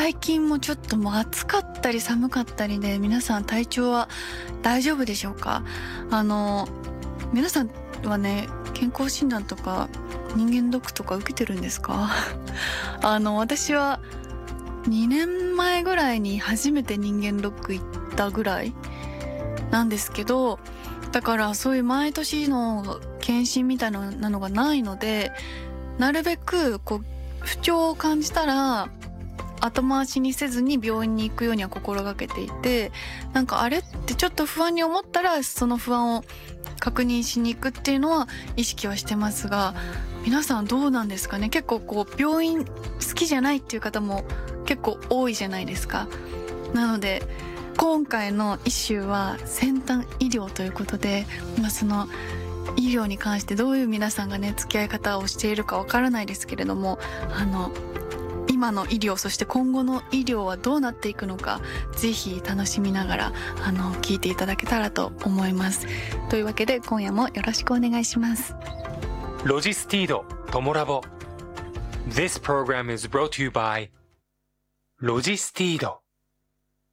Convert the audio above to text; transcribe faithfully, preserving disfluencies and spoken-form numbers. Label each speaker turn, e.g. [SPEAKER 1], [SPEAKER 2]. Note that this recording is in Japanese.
[SPEAKER 1] 最近もちょっともう暑かったり寒かったりで、皆さん体調は大丈夫でしょうか？あの皆さんはね、健康診断とか人間ドックとか受けてるんですか？あの私はにねんまえぐらいに初めて人間ドック行ったぐらいなんですけど、だからそういう毎年の検診みたいなのがないので、なるべくこう不調を感じたら後回しにせずに病院に行くようには心がけていて、なんかあれってちょっと不安に思ったらその不安を確認しに行くっていうのは意識はしてますが、皆さんどうなんですかね？結構こう病院好きじゃないっていう方も結構多いじゃないですか。なので今回のイシューは先端医療ということで、まあ、その医療に関してどういう皆さんがね付き合い方をしているかわからないですけれども、あの今の医療、そして今後の医療はどうなっていくのか、ぜひ楽しみながらあの聞いていただけたらと思います。というわけで今夜もよろしくお願いします。
[SPEAKER 2] ロジスティードトモラボ This program is brought to you by ロジスティード。